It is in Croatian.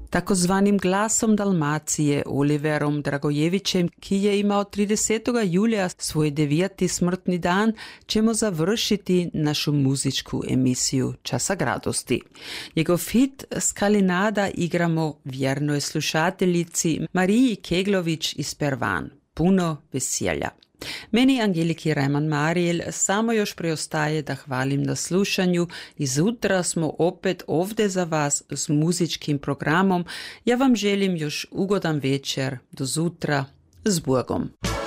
Takozvanim glasom Dalmacije Oliverom Dragojevićem, ki je imao 30. julija svoj 9. smrtni dan, ćemo završiti našu muzičku emisiju Časa gradosti. Njegov hit Skalinada igramo vjernoj slušateljici Mariji Keglović iz Pervan. Puno veselja. Meni Angeliki Rajman-Marijel samo još preostaje da hvalim na slušanju i sutra smo opet ovdje za vas s muzičkim programom. Ja vam želim još ugodan večer. Do sutra. S Bogom.